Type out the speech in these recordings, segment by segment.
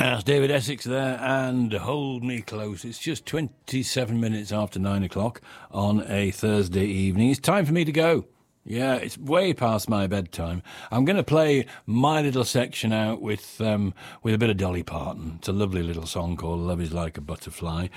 That's David Essex there, and Hold Me Close. It's just 27 minutes after 9 o'clock on a Thursday evening. It's time for me to go. Yeah, it's way past my bedtime. I'm going to play my little section out with a bit of Dolly Parton. It's a lovely little song called Love Is Like a Butterfly.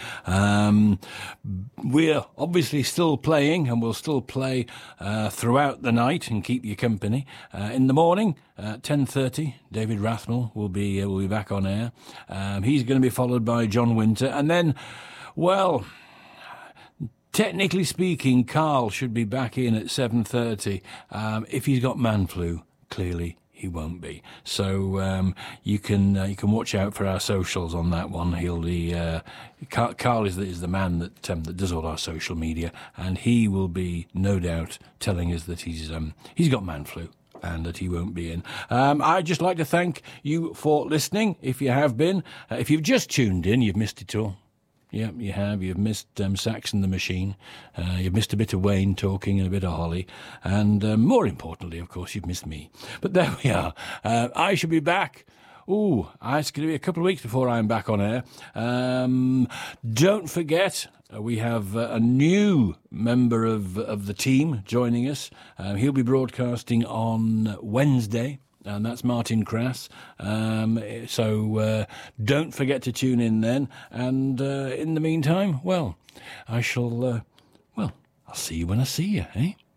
We're obviously still playing, and we'll still play throughout the night and keep you company. In the morning, at 10:30, David Rathmell will be back on air. He's going to be followed by John Winter, and then, well, technically speaking, Carl should be back in at 7:30. If he's got man flu, clearly he won't be. So you can watch out for our socials on that one. He'll be Carl is the man that does all our social media, and he will be no doubt telling us that he's got man flu and that he won't be in. I'd just like to thank you for listening. If you have been, if you've just tuned in, you've missed it all. Yeah, you have. You've missed Saxon the Machine. You've missed a bit of Wayne talking and a bit of Holly. And more importantly, of course, you've missed me. But there we are. I shall be back. Ooh, it's going to be a couple of weeks before I'm back on air. Don't forget, we have a new member of the team joining us. He'll be broadcasting on Wednesday. And that's Martin Crass. So don't forget to tune in then. And in the meantime, well, I'll see you when I see you, eh?